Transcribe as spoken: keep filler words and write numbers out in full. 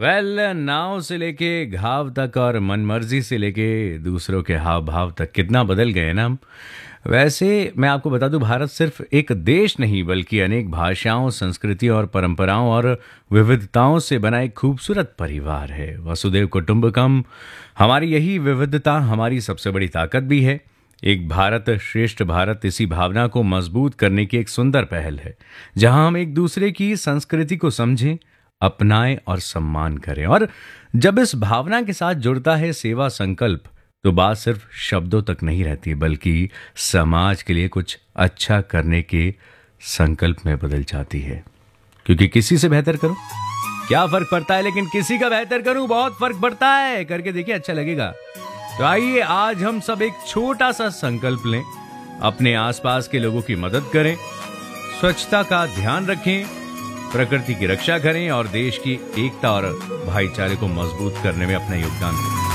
Well नाव से लेके घाव तक और मनमर्जी से लेके दूसरों के हाव भाव तक कितना बदल गए ना हम। वैसे मैं आपको बता दूं, भारत सिर्फ एक देश नहीं बल्कि अनेक भाषाओं, संस्कृति और परंपराओं और विविधताओं से बना एक खूबसूरत परिवार है। वसुदेव कुटुंबकम, हमारी यही विविधता हमारी सबसे बड़ी ताकत भी है। एक भारत श्रेष्ठ भारत इसी भावना को मजबूत करने की एक सुंदर पहल है, जहां हम एक दूसरे की संस्कृति को समझें, अपनाएं और सम्मान करें। और जब इस भावना के साथ जुड़ता है सेवा संकल्प, तो बात सिर्फ शब्दों तक नहीं रहती बल्कि समाज के लिए कुछ अच्छा करने के संकल्प में बदल जाती है। क्योंकि किसी से बेहतर करो क्या फर्क पड़ता है, लेकिन किसी का बेहतर करूं बहुत फर्क पड़ता है। करके देखिए, अच्छा लगेगा। तो आइए आज हम सब एक छोटा सा संकल्प लें, अपने आसपास के लोगों की मदद करें, स्वच्छता का ध्यान रखें, प्रकृति की रक्षा करें और देश की एकता और भाईचारे को मजबूत करने में अपना योगदान दें।